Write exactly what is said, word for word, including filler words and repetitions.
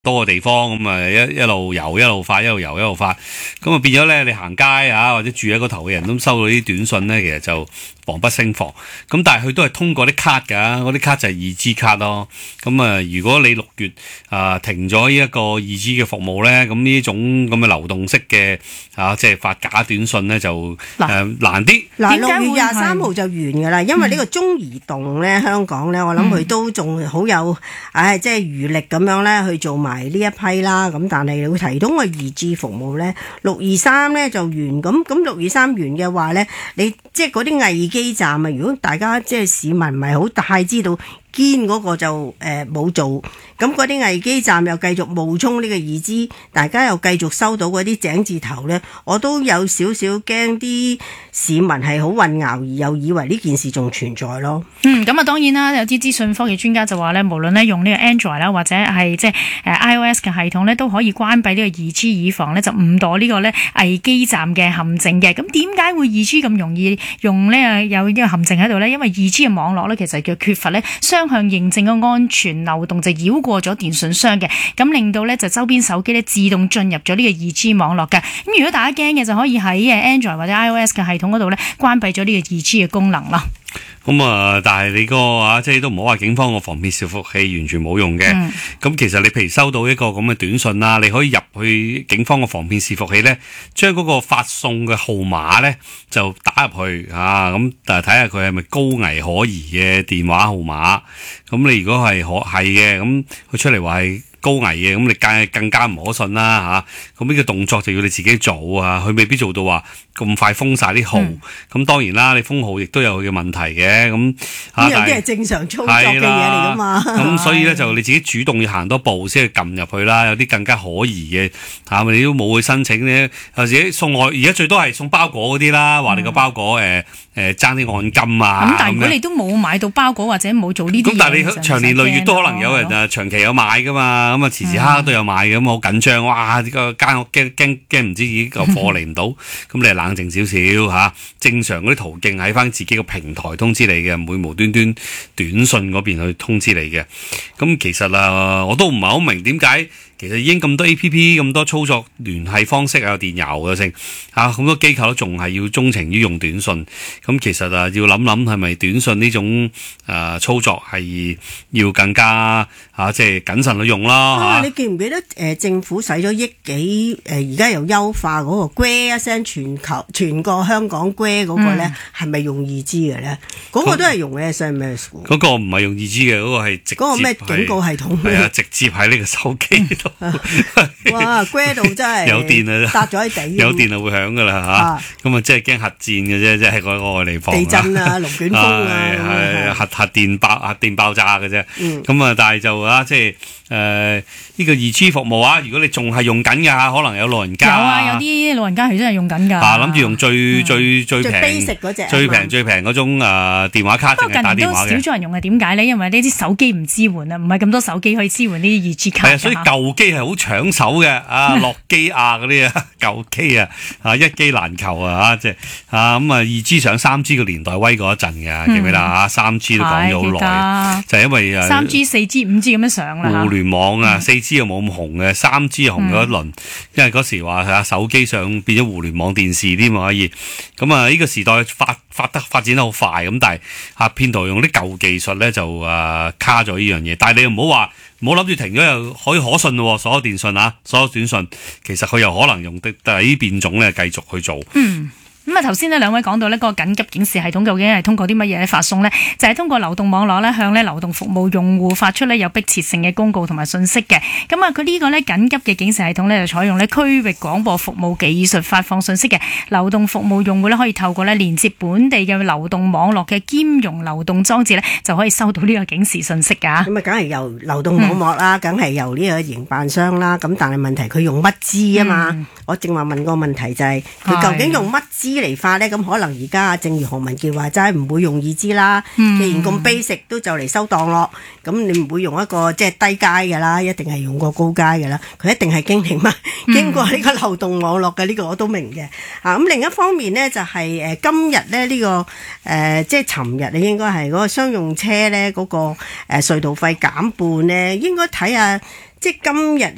多個地方咁啊，一一路遊一路發，一路遊一路發，咁啊變咗咧，你行街啊或者住喺嗰頭嘅人都收到啲短信咧，其實就防不勝防。咁但係佢都係通過啲卡㗎，嗰啲卡就係二 G 卡咯。咁啊，如果你六月啊停咗呢一個二 G 嘅服務咧，咁呢種咁嘅流動式嘅啊，即係發假短信咧就誒、呃、難啲。 嗱，六月廿三號就完㗎啦，因為呢個中移動咧，香港咧，我諗佢都仲好有，唉、哎，即係餘力咁樣咧去做埋呢一批啦。咁但係會提供個二 G 服務咧，六二三咧就完。咁咁六二三完嘅話咧，你即係嗰啲偽基站啊，如果大家即係市民唔係好太知道。堅嗰個就誒冇、呃、做，咁嗰啲危機站又繼續冒充呢個二 G， 大家又繼續收到嗰啲井字頭呢，我都有少少驚啲市民係好混淆，而又以為呢件事仲存在咯。 嗯，咁啊當然啦，有啲資訊科技專家就話呢，無論呢用呢個 Android 啦，或者係即係誒 iOS 嘅系統呢，都可以關閉呢個二 G， 以防呢就誤墮呢個呢危機站嘅陷阱嘅。咁點解會二 G 咁容易用呢？有呢個陷阱喺度呢？因為二 G 嘅網絡呢，其實叫缺乏呢雙向認證嘅安全漏洞，就繞過咗電信商嘅，咁令到呢就周邊手機呢自動進入咗呢個二 G 網絡嘅。咁如果大家驚嘅，就可以喺誒 Android 或者 iOS 嘅系統嗰度呢關閉咗呢個二 G 嘅功能啦。 咁啊，但係你個啊，即係都唔好話警方個防騙伺服器完全冇用嘅。咁、嗯、其實你譬如收到一個咁嘅短信啦，你可以入去警方個防騙伺服器咧，將嗰個發送嘅號碼咧就打入去啊，咁但係睇下佢係咪高危可疑嘅電話號碼。咁你如果係可係嘅，咁佢出嚟話係高危嘅，咁你更更加唔可信啦嚇。咁呢個動作就要你自己做啊，佢未必做到話咁快封晒啲號。咁、嗯、當然啦，你封號亦都有佢嘅問題嘅。咁呢樣啲係正常操作嘅嘢嚟㗎嘛。 咁所以咧就你自己主動要行多步先去撳入去啦。有啲更加可疑嘅嚇，你都冇去申請咧。有自己送外，而家最多係送包裹嗰啲啦，話你個包裹誒誒爭啲按金啊。 咁但係如果你都冇買到包裹或者冇做呢啲嘢， 咁但係你長年累月都可能有人啊長期有買㗎嘛。咁啊，時時刻刻都有買嘅，咁好緊張，哇！呢個間屋驚驚驚唔知已經個貨嚟唔到，咁你係冷靜少少嚇。正常嗰啲途徑喺翻自己個平台通知你嘅，唔會無端端短信嗰邊去通知你嘅。咁其實啊，我都唔係好明點解。其實已經咁多 A P P 咁多操作聯繫方式啊，電郵嘅性啊，好多機構都仲係要鍾情於用短信。咁其實啊，要諗諗係咪短信呢種誒、啊、操作係要更加嚇即係謹慎去用啦嚇、啊。 你記唔記得誒、呃、政府使咗億幾誒而家又優化嗰個噠一聲全球全個香港噠嗰個咧，係咪、嗯、用二 G 嘅咧？嗰、那個都係用 S M S。嗰個唔係用二 G 嘅，嗰、那個係直接嗰個咩警告系統？係啊，直接喺呢個手機度。 哇！噠到真係有電啊，搭咗喺地，有電就會響噶啦嚇。咁啊，即係驚核戰嘅啫，即係嗰個地方。地震啊，龍捲風啊，係核核電爆核電爆炸嘅啫。咁啊，但係就啊，即係誒呢個二 G 服務啊，如果你仲係用緊㗎，可能有老人家。有啊，有啲老人家係真係用緊㗎。啊，諗住用最最最平、最平最平嗰種誒電話卡定係打電話嘅。不過近年都少咗人用嘅，點解咧？因為呢啲手機唔支援啊，唔係咁多手機可以支援呢啲二 G 卡。係啊，所以舊機係好搶手嘅，啊，諾基亞嗰啲啊，舊機啊，啊一機難求啊，即係啊咁啊，二 G 上三 G 個年代威過一陣嘅，記唔記得啊？三 G 都講咗好耐，就係因為誒三 G、四 G、五 G 咁樣上啦。互聯網啊，四 G 又冇咁紅嘅，三 G 又紅咗一輪，因為嗰時話啊手機上變咗互聯網電視添啊，可以咁啊呢個時代發發得發展得好快咁，但係啊騙徒用啲舊技術咧就誒卡咗呢樣嘢，但係你又唔好話。唔好諗住停咗又可以可信咯，所有電信啊，所有短信，其實佢又可能用的第啲變種咧繼續去做。嗯。咁啊，頭先呢兩位講到呢個緊急警示系統究竟係通過啲乜嘢發送呢？就係、是、通過流動網絡咧向咧流動服務用戶發出咧有迫切性嘅公告同埋信息嘅。咁啊，佢呢個咧緊急嘅警示系統咧就採用咧區域廣播服務技術發放信息嘅。流動服務用戶咧可以透過咧連接本地嘅流動網絡嘅兼容流動裝置咧就可以收到呢個警示信息㗎。咁啊，梗係由流動網絡啦，梗係、嗯、由呢個營辦商啦。咁但係問題佢用乜支啊嘛？嗯、我正話問個問題就係、是、佢究竟用乜支嚟發咧？咁可能而家正如何文傑話齋唔會用二 G 啦。嗯、既然咁 basic 都就嚟收檔咯，咁你唔會用一個即係低階嘅啦，一定係用個高階嘅啦。佢一定係經歷嘛，經過呢個流動網絡嘅呢、呢個我都明嘅。啊，咁另一方面呢，就係、是、誒今日咧呢、呢個誒、呃、即係尋日你應該係嗰個商用車咧嗰、嗰個誒隧道費減半咧，應該睇下即係今日